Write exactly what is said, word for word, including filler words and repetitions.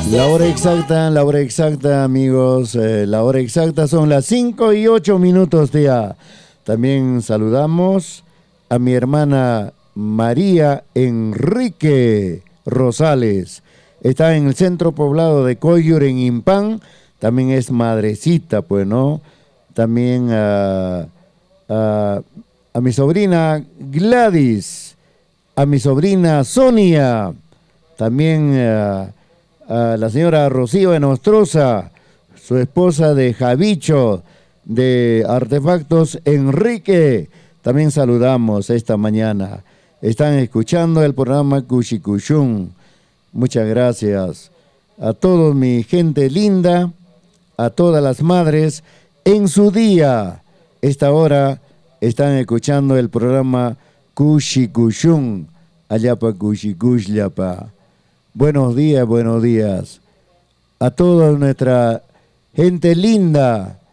La hora exacta, la hora exacta, amigos, eh, la hora exacta son las cinco y ocho minutos ya. También saludamos a mi hermana María Enrique Rosales. Está en el centro poblado de Coyur, en Impán. También es madrecita, pues, ¿no? También a, a, a mi sobrina Gladys, a mi sobrina Sonia, también a, a la señora Rocío Enostroza, su esposa de Javicho, de Artefactos Enrique. También saludamos esta mañana. Están escuchando el programa Cuchicuchún. Muchas gracias a todos, mi gente linda, a todas las madres en su día. Esta hora están escuchando el programa Cuchicuchún, allá pa Cuchicuchllapa. Buenos días, buenos días a toda nuestra gente linda